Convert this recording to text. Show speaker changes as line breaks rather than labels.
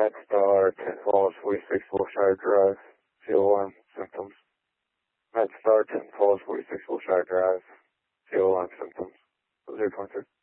MedStar 10 Falls 46 Wilshire Drive. COM symptoms. MedStar 10 Falls 46 Wilshire Drive. COM symptoms. 0.3.